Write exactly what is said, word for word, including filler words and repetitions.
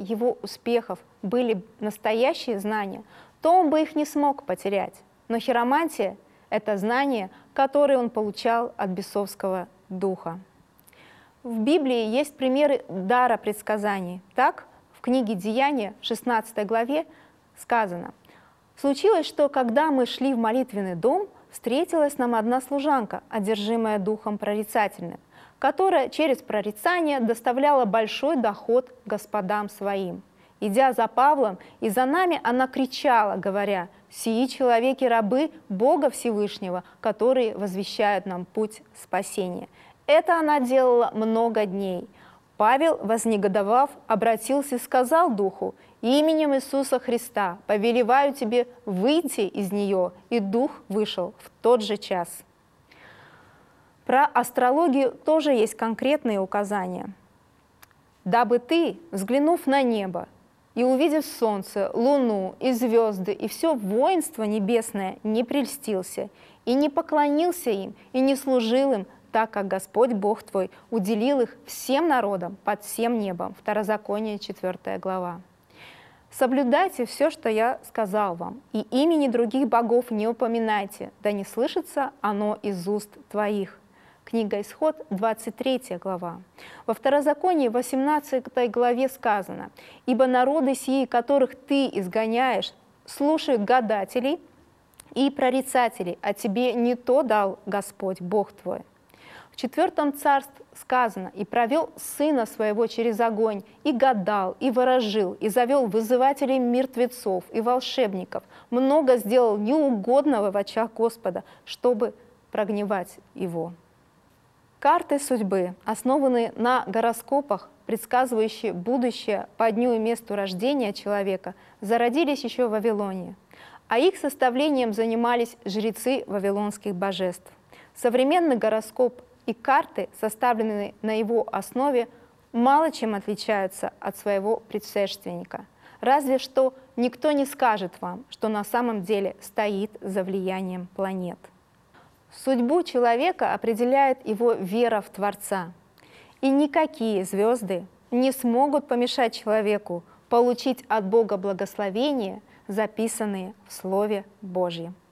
его успехов были настоящие знания, то он бы их не смог потерять. Но хиромантия – это знание, которое он получал от бесовского духа. В Библии есть примеры дара предсказаний. Так, в книге «Деяния» в шестнадцатой главе сказано: «Случилось, что, когда мы шли в молитвенный дом, встретилась нам одна служанка, одержимая духом прорицательным, которая через прорицание доставляла большой доход господам своим. Идя за Павлом и за нами, она кричала, говоря: «Сии человеки рабы Бога Всевышнего, которые возвещают нам путь спасения». Это она делала много дней. Павел, вознегодовав, обратился и сказал духу: «Именем Иисуса Христа повелеваю тебе выйти из нее», и дух вышел в тот же час. Про астрологию тоже есть конкретные указания. «Дабы ты, взглянув на небо и увидев солнце, луну и звезды, и все воинство небесное, не прельстился, и не поклонился им, и не служил им, так как Господь Бог твой уделил их всем народам под всем небом». Второзаконие, четвёртая глава. «Соблюдайте все, что я сказал вам, и имени других богов не упоминайте, да не слышится оно из уст твоих». Книга Исход, двадцать третья глава. Во Второзаконии, восемнадцатой главе сказано: «Ибо народы сии, которых ты изгоняешь, слушают гадателей и прорицателей, а тебе не то дал Господь Бог твой». В четвертом царстве сказано: «И провел сына своего через огонь, и гадал, и ворожил, и завел вызывателей мертвецов и волшебников, много сделал неугодного в очах Господа, чтобы прогневать его». Карты судьбы, основанные на гороскопах, предсказывающие будущее по дню и месту рождения человека, зародились еще в Вавилоне, а их составлением занимались жрецы вавилонских божеств. Современный гороскоп и карты, составленные на его основе, мало чем отличаются от своего предшественника. Разве что никто не скажет вам, что на самом деле стоит за влиянием планет. Судьбу человека определяет его вера в Творца. И никакие звезды не смогут помешать человеку получить от Бога благословения, записанные в Слове Божьем.